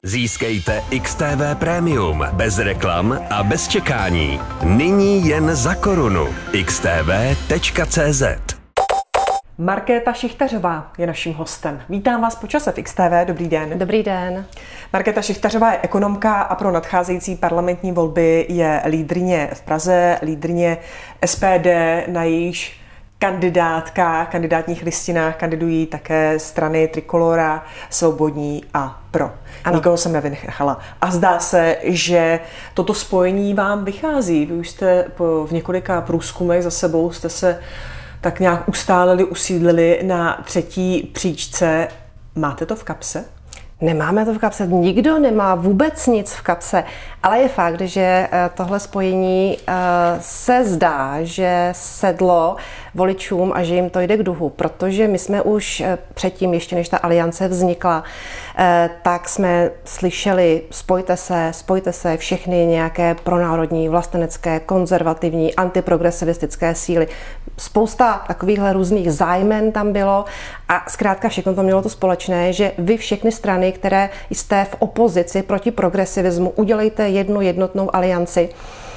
Získejte XTV Premium bez reklam a bez čekání. Nyní jen za korunu. xtv.cz. Markéta Šichtařová je naším hostem. Vítám vás po čase v XTV. Dobrý den. Dobrý den. Markéta Šichtařová je ekonomka a pro nadcházející parlamentní volby je lídryně v Praze, lídryně SPD, na jejíž kandidátních listinách kandidují také strany Trikolora, Svobodní a Pro. Ano. Nikoho jsem nevynechala. A zdá se, že toto spojení vám vychází. Vy už jste v několika průzkumech za sebou jste se tak nějak ustálili, usídlili na třetí příčce. Máte to v kapse? Nemáme to v kapse, nikdo nemá vůbec nic v kapse, ale je fakt, že tohle spojení se zdá, že sedlo voličům a že jim to jde k duhu, protože my jsme už předtím, ještě než ta aliance vznikla, tak jsme slyšeli spojte se všechny nějaké pronárodní, vlastenecké, konzervativní, antiprogresivistické síly. Spousta takovýchhle různých zájmen tam bylo a zkrátka všechno to mělo to společné, že vy všechny strany, které jste v opozici proti progresivismu, udělejte jednu jednotnou alianci.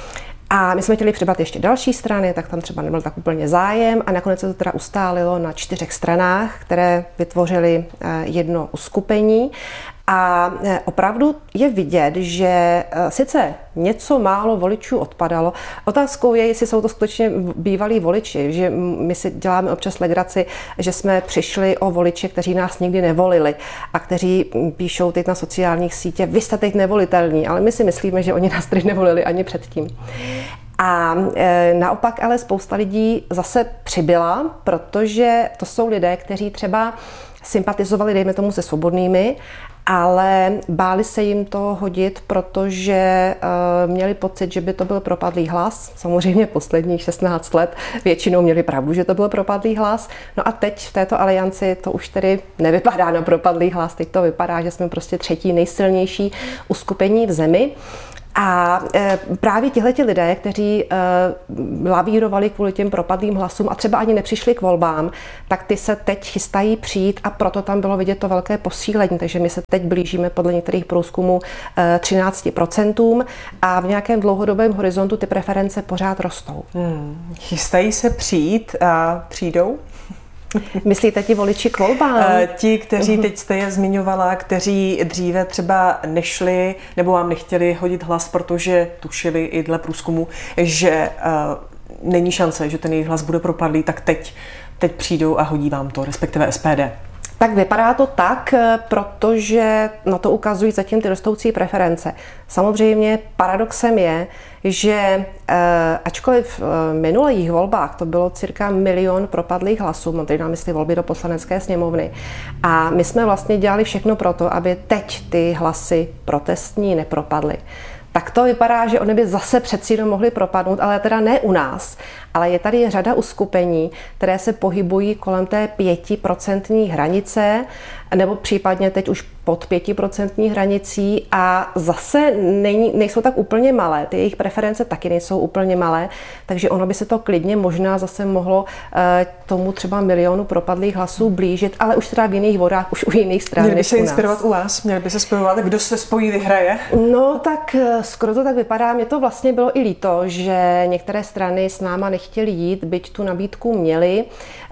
A my jsme chtěli přibrat ještě další strany, tak tam třeba nebyl tak úplně zájem a nakonec se to teda ustálilo na 4 stranách, které vytvořily jedno uskupení. A opravdu je vidět, že sice něco málo voličů odpadalo. Otázkou je, jestli jsou to skutečně bývalí voliči, že my si děláme občas legraci, že jsme přišli o voliče, kteří nás nikdy nevolili a kteří píšou teď na sociálních sítích, vy jste teď nevolitelní, ale my si myslíme, že oni nás teď nevolili ani předtím. A naopak ale spousta lidí zase přibyla, protože to jsou lidé, kteří třeba sympatizovali, dejme tomu, se Svobodnými, ale báli se jim to hodit, protože měli pocit, že by to byl propadlý hlas. Samozřejmě posledních 16 let většinou měli pravdu, že to byl propadlý hlas. No a teď v této alianci to už tedy nevypadá na propadlý hlas. Teď to vypadá, že jsme prostě třetí nejsilnější uskupení v zemi. A právě tihleti lidé, kteří lavírovali kvůli těm propadlým hlasům a třeba ani nepřišli k volbám, tak ty se teď chystají přijít a proto tam bylo vidět to velké posílení. Takže my se teď blížíme podle některých průzkumů 13% a v nějakém dlouhodobém horizontu ty preference pořád rostou. Chystají se přijít a přijdou? Myslíte ti voliči k volbám? Ti, kteří teď jste je zmiňovala, kteří dříve třeba nešli nebo vám nechtěli hodit hlas, protože tušili i dle průzkumu, že není šance, že ten jejich hlas bude propadlý, tak teď přijdou a hodí vám to, respektive SPD. Tak vypadá to tak, protože na to ukazují zatím ty rostoucí preference. Samozřejmě paradoxem je, že ačkoliv v minulých volbách to bylo cirka 1 milion propadlých hlasů, mám tady na mysli volby do Poslanecké sněmovny, a my jsme vlastně dělali všechno pro to, aby teď ty hlasy protestní nepropadly. Tak to vypadá, že oni by zase přeci jenom mohli propadnout, ale teda ne u nás. Ale je tady řada uskupení, které se pohybují kolem té 5% hranice, nebo případně teď už pod 5% hranicí a zase nejsou tak úplně malé. Ty jejich preference taky nejsou úplně malé, takže ono by se to klidně možná zase mohlo tomu třeba 1 milionu propadlých hlasů blížit, ale už teda v jiných vodách, už u jiných stran. Měli by se inspirovat u vás? Měli by se spojovat? Kdo se spojí, vyhraje? No tak skoro to tak vypadá. Mně to vlastně bylo i líto, že některé strany s náma nechtěli jít, byť tu nabídku měli,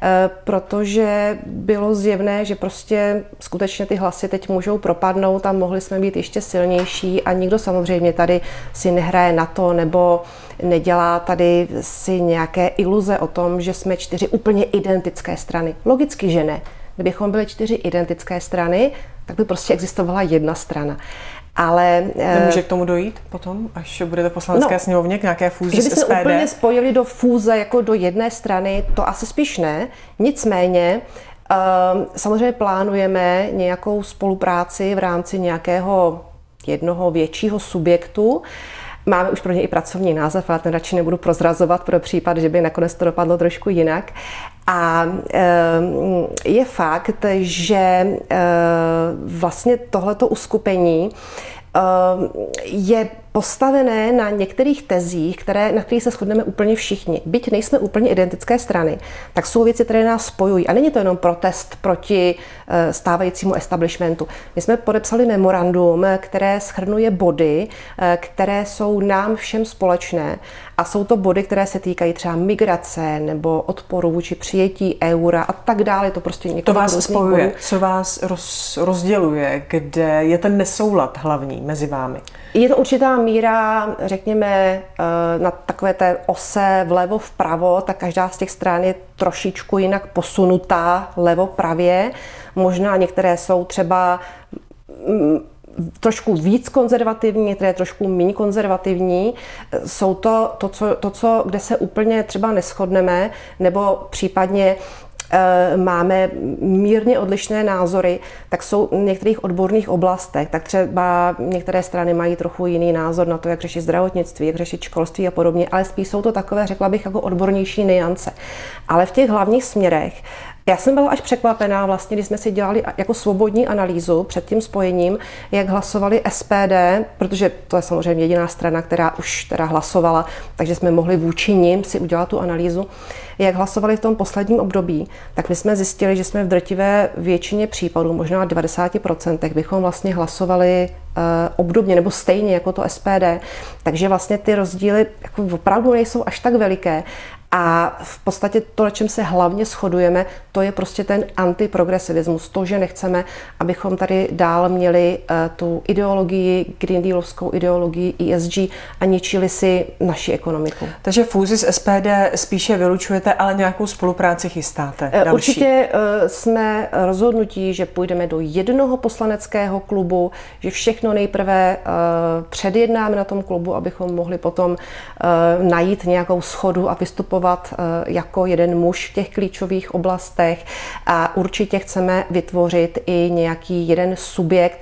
protože bylo zjevné, že prostě skutečně ty hlasy teď můžou propadnout a mohli jsme být ještě silnější a nikdo samozřejmě tady si nehraje na to nebo nedělá tady si nějaké iluze o tom, že jsme 4 úplně identické strany. Logicky, že ne. Kdybychom byli 4 identické strany, tak by prostě existovala jedna strana. Ale nemůže k tomu dojít potom, až budete v Poslanecké sněmovně k nějaké fúzi s SPD? Kdyby jsme úplně spojili do fúze jako do jedné strany, to asi spíš ne. Nicméně samozřejmě plánujeme nějakou spolupráci v rámci nějakého jednoho většího subjektu. Máme už pro ně i pracovní název, ale ten radši nebudu prozrazovat pro případ, že by nakonec to dopadlo trošku jinak. A je fakt, že vlastně tohleto uskupení je postavené na některých tezích, na kterých se shodneme úplně všichni. Byť nejsme úplně identické strany, tak jsou věci, které nás spojují. A není to jenom protest proti stávajícímu establishmentu. My jsme podepsali memorandum, které shrnuje body, které jsou nám všem společné. A jsou to body, které se týkají třeba migrace nebo odporu vůči přijetí eura a tak dále. To prostě několik To vás spojuje, bodů. co vás rozděluje, kde je ten nesoulad hlavní mezi vámi? Je to určitá míra, řekněme, na takové té ose vlevo vpravo, tak každá z těch stran je trošičku jinak posunutá levo-pravě. Možná některé jsou třeba trošku víc konzervativní, některé trošku méně konzervativní. Jsou to, kde se úplně třeba neshodneme, nebo případně máme mírně odlišné názory, tak jsou v některých odborných oblastech. Tak třeba některé strany mají trochu jiný názor na to, jak řešit zdravotnictví, jak řešit školství a podobně, ale spíš jsou to takové, řekla bych, jako odbornější nuance. Ale v těch hlavních směrech já jsem byla až překvapená, vlastně, když jsme si dělali jako svobodní analýzu před tím spojením, jak hlasovali SPD, protože to je samozřejmě jediná strana, která už teda hlasovala, takže jsme mohli vůči nim si udělat tu analýzu. Jak hlasovali v tom posledním období, tak my jsme zjistili, že jsme v drtivé většině případů, možná 90%, bychom vlastně hlasovali obdobně nebo stejně jako to SPD. Takže vlastně ty rozdíly jako opravdu nejsou až tak veliké. A v podstatě to, na čem se hlavně shodujeme, to je prostě ten antiprogresivismus. To, že nechceme, abychom tady dál měli tu ideologii, Green Dealovskou ideologii ESG a ničili si naši ekonomiku. Takže fúzi s SPD spíše vylučujete, ale nějakou spolupráci chystáte? Další. Určitě jsme rozhodnutí, že půjdeme do jednoho poslaneckého klubu, že všechno nejprve předjednáme na tom klubu, abychom mohli potom najít nějakou shodu a vystupovat jako jeden muž v těch klíčových oblastech a určitě chceme vytvořit i nějaký jeden subjekt.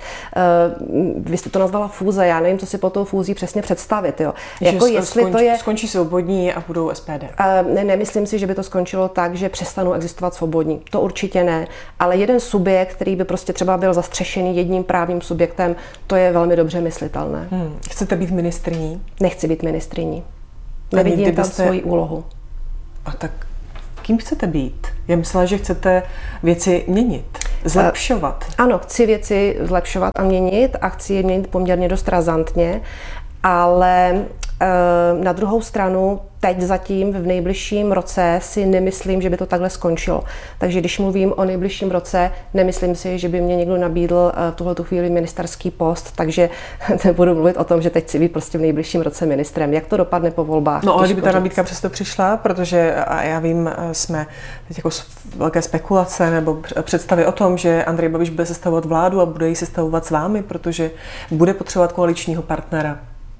Vy jste to nazvala fúze, já nevím, co si po tou fúzí přesně představit. Jo. Jako jestli to je... Skončí svobodní a budou SPD. Nemyslím si, že by to skončilo tak, že přestanou existovat svobodní. To určitě ne. Ale jeden subjekt, který by prostě třeba byl zastřešený jedním právním subjektem, to je velmi dobře myslitelné. Chcete být ministryní? Nechci být ministryní. Nevidím tam svoji úlohu. A tak kým chcete být? Já myslela, že chcete věci měnit, zlepšovat. Ano, chci věci zlepšovat a měnit a chci je měnit poměrně dost razantně, ale na druhou stranu teď zatím v nejbližším roce si nemyslím, že by to takhle skončilo. Takže když mluvím o nejbližším roce, nemyslím si, že by mě někdo nabídl tuhletu chvíli ministerský post, takže nebudu mluvit o tom, že teď chci být prostě v nejbližším roce ministrem. Jak to dopadne po volbách? No ale kdyby ta nabídka přesto přišla, protože a já vím, jsme teď jako velké spekulace nebo představy o tom, že Andrej Babiš bude sestavovat vládu a bude ji sestavovat s vámi, protože bude potřebovat koaličního partnera.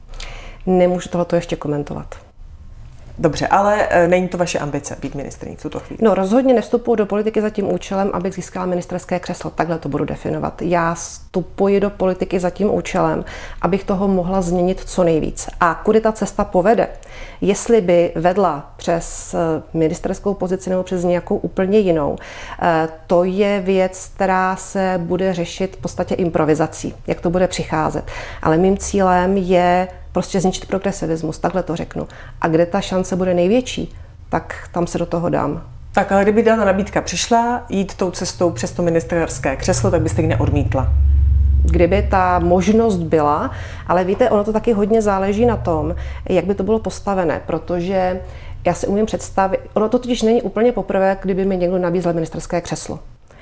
Nemůžu tohleto ještě komentovat. Dobře, ale není to vaše ambice být ministryní v tuto chvíli? No rozhodně nevstupuji do politiky za tím účelem, abych získala ministerské křeslo. Takhle to budu definovat. Já vstupuji do politiky za tím účelem, abych toho mohla změnit co nejvíc. A kudy ta cesta povede? Jestli by vedla přes ministerskou pozici nebo přes nějakou úplně jinou, to je věc, která se bude řešit v podstatě improvizací, jak to bude přicházet. Ale mým cílem je prostě zničit progresivismus, takhle to řeknu. A kde ta šance bude největší, tak tam se do toho dám. Tak ale kdyby ta nabídka přišla, jít tou cestou přes to ministerské křeslo, tak byste ji neodmítla. Kdyby ta možnost byla, ale víte, ono to taky hodně záleží na tom, jak by to bylo postavené, protože já si umím představit, ono to totiž není úplně poprvé, kdyby mi někdo nabízel ministerské křeslo.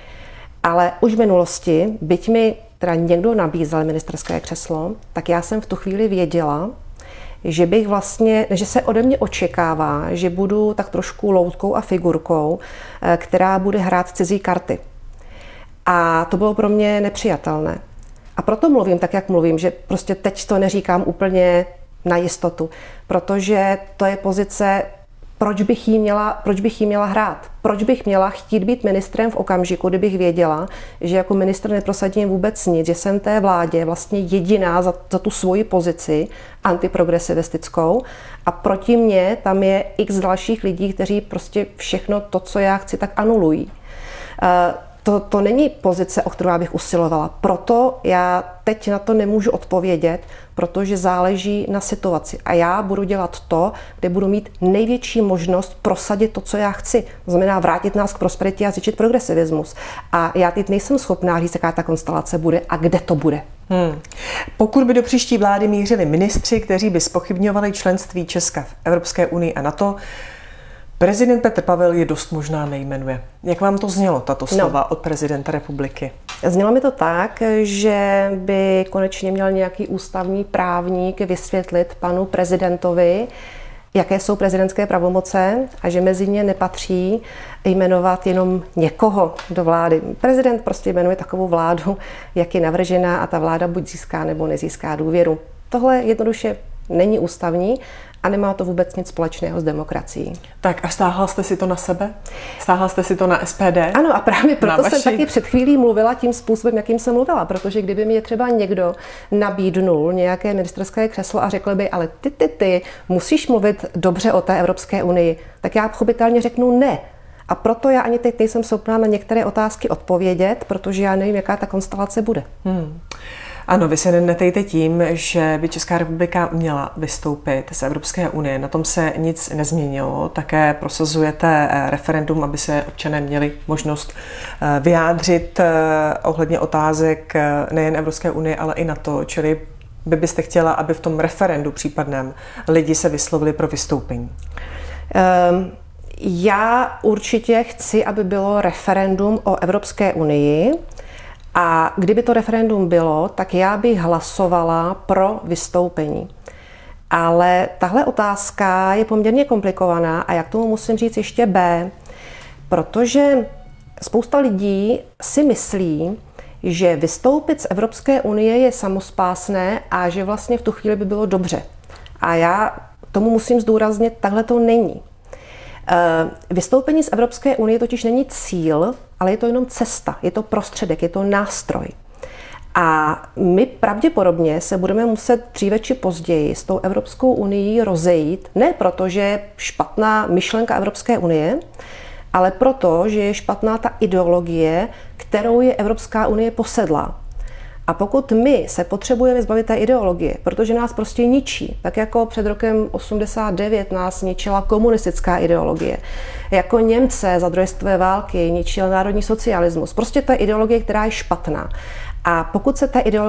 Ale už v minulosti, byť mi teda někdo nabízel ministerské křeslo, tak já jsem v tu chvíli věděla, že bych vlastně, že se ode mě očekává, že budu tak trošku loutkou a figurkou, která bude hrát cizí karty. A to bylo pro mě nepřijatelné. A proto mluvím tak, jak mluvím, že prostě teď to neříkám úplně na jistotu, protože to je pozice, proč bych jí měla hrát? Proč bych měla chtít být ministrem v okamžiku, kdybych věděla, že jako ministr neprosadím vůbec nic, že jsem té vládě vlastně jediná za tu svoji pozici antiprogresivistickou a proti mně tam je x dalších lidí, kteří prostě všechno to, co já chci, tak anulují. to není pozice, o kterou já bych usilovala. Proto já teď na to nemůžu odpovědět, protože záleží na situaci. A já budu dělat to, kde budu mít největší možnost prosadit to, co já chci. To znamená vrátit nás k prosperitě a zničit progresivismus. A já teď nejsem schopná říct, jaká ta konstelace bude a kde to bude. Pokud by do příští vlády mířili ministři, kteří by zpochybňovali členství Česka v Evropské unii a NATO, prezident Petr Pavel je dost možná nejmenuje. Jak vám to znělo, tato slova od prezidenta republiky? Znělo mi to tak, že by konečně měl nějaký ústavní právník vysvětlit panu prezidentovi, jaké jsou prezidentské pravomoce a že mezi ně nepatří jmenovat jenom někoho do vlády. Prezident prostě jmenuje takovou vládu, jak je navržená a ta vláda buď získá nebo nezíská důvěru. Tohle jednoduše není ústavní a nemá to vůbec nic společného s demokracií. Tak a stáhla jste si to na sebe? Stáhla jste si to na SPD? Ano, a právě proto jsem taky před chvílí mluvila tím způsobem, jakým jsem mluvila, protože kdyby mi třeba někdo nabídnul nějaké ministerské křeslo a řekl by, ale ty musíš mluvit dobře o té Evropské unii, tak já pochopitelně řeknu ne. A proto já ani teď nejsem schopná na některé otázky odpovědět, protože já nevím, jaká ta konstelace bude. Ano, vy se nenetejte tím, že by Česká republika měla vystoupit z Evropské unie. Na tom se nic nezměnilo. Také prosazujete referendum, aby se občané měli možnost vyjádřit ohledně otázek nejen Evropské unie, ale i NATO. Čili byste chtěla, aby v tom referendu případném lidi se vyslovili pro vystoupení? Já určitě chci, aby bylo referendum o Evropské unii. A kdyby to referendum bylo, tak já bych hlasovala pro vystoupení. Ale tahle otázka je poměrně komplikovaná a já k tomu musím říct ještě B, protože spousta lidí si myslí, že vystoupit z Evropské unie je samospásné a že vlastně v tu chvíli by bylo dobře. A já tomu musím zdůraznit, takhle to není. Vystoupení z Evropské unie totiž není cíl, ale je to jenom cesta, je to prostředek, je to nástroj. A my pravděpodobně se budeme muset dříve či později s tou Evropskou unií rozejít, ne proto, že je špatná myšlenka Evropské unie, ale proto, že je špatná ta ideologie, kterou je Evropská unie posedlá. A pokud my se potřebujeme zbavit té ideologie, protože nás prostě ničí, tak jako před rokem 89 nás ničila komunistická ideologie, jako Němce za druhé světové války ničil národní socialismus, prostě ta ideologie, která je špatná. A pokud se ta ideologie